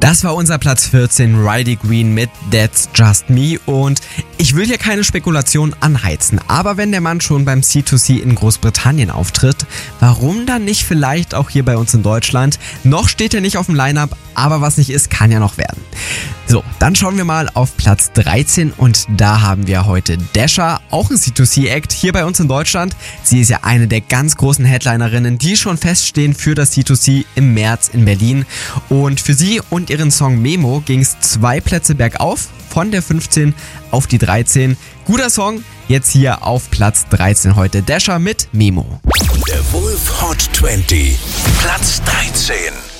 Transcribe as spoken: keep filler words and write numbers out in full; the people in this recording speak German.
Das war unser Platz vierzehn, Riley Green mit That's Just Me, und ich will hier keine Spekulation anheizen, aber wenn der Mann schon beim C zwei C in Großbritannien auftritt, warum dann nicht vielleicht auch hier bei uns in Deutschland? Noch steht er nicht auf dem Line-Up, aber was nicht ist, kann ja noch werden. So, dann schauen wir mal auf Platz dreizehn und da haben wir heute Dasha, auch ein C zwei C-Act hier bei uns in Deutschland. Sie ist ja eine der ganz großen Headlinerinnen, die schon feststehen für das C zwei C im März in Berlin, und für sie und ihren Song Memo ging es zwei Plätze bergauf, von der fünfzehn auf die dreizehn. Guter Song, jetzt hier auf Platz dreizehn heute Dasha mit Memo. Der Wolf Hot zwanzig, Platz dreizehn.